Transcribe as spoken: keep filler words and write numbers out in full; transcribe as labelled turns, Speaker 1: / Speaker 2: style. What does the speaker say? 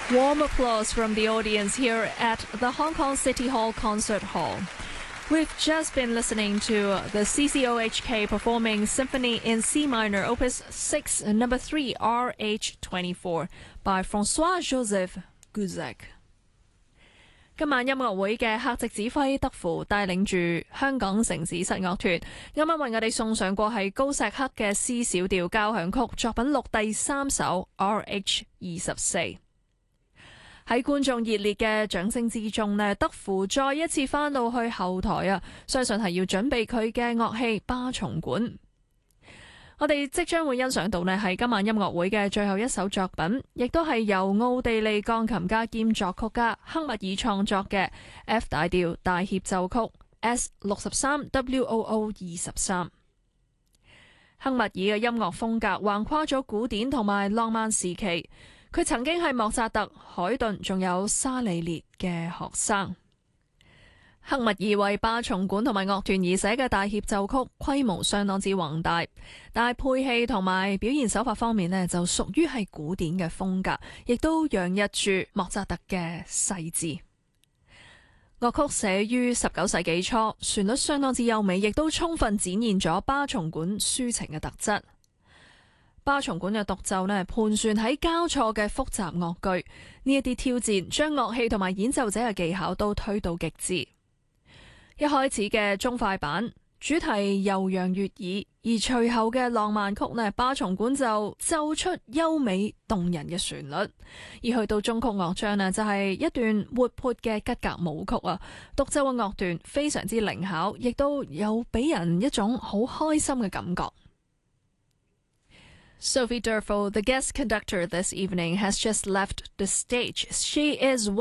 Speaker 1: Warm applause from the audience here at the Hong Kong City Hall Concert Hall. We've just been listening to the C C O H K performing Symphony in C minor, Opus six, number three, R H twenty-four, by François-Joseph Gouzek。今晚音樂會嘅客席指揮德芙帶領住香港城市室樂團，啱啱為我哋送上過係高石克嘅 C 小調交響曲作品錄第三首 R H 二十四。喺觀眾熱烈嘅掌聲之中呢，德芙再一次返到去後台啊，相信係要準備佢嘅樂器巴松管。我哋即將會欣賞到呢係今晚音樂會嘅最後一首作品，亦都係由奧地利鋼琴家兼作曲家亨密爾創作嘅 F 大調大協奏曲 S 六十三 W O O 二十三。亨密爾嘅音樂風格橫跨咗古典同埋浪漫時期。佢曾經係莫扎特、海頓仲有沙利列嘅學生。亨密爾為巴松管同埋樂團而寫嘅大協奏曲規模相當之宏大，但係配器同埋表現手法方面呢，就屬於係古典嘅風格，亦都洋溢住莫扎特嘅細緻。樂曲寫於十九世紀初，旋律相當之優美，亦都充分展現咗巴松管抒情嘅特質。巴松管嘅獨奏呢，盤旋喺交錯嘅複雜樂句，呢一啲挑戰將樂器同埋演奏者嘅技巧都推到極致。一開始嘅中快板主題悠揚悅耳，而隨後嘅浪漫曲呢，巴松管就奏出優美動人嘅旋律。而去到中曲樂章呢，就係一段活潑嘅吉格舞曲啊，獨奏嘅樂段非常之靈巧，亦都有俾人一種好開心嘅感覺。Sophie Durfel, the guest conductor this evening, has just left the stage. She is